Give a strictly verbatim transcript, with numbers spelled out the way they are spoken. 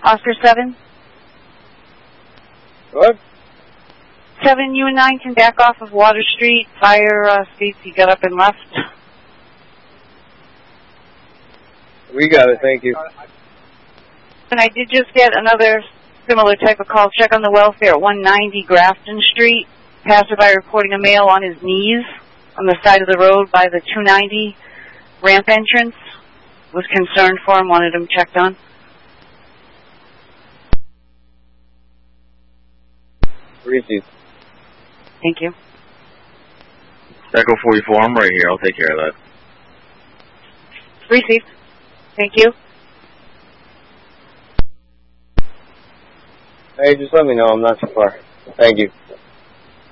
Oscar seven? What? seven, you and nine can back off of Water Street. Fire uh, states you got up and left. We got it, thank you. And I did just get another similar type of call. Check on the welfare at one ninety Grafton Street. Passerby reporting a male on his knees on the side of the road by the two ninety ramp entrance. Was concerned for him, wanted him checked on. Received. Thank you. Echo forty-four, I'm right here. I'll take care of that. Received. Thank you. Hey, just let me know. I'm not too far. Thank you.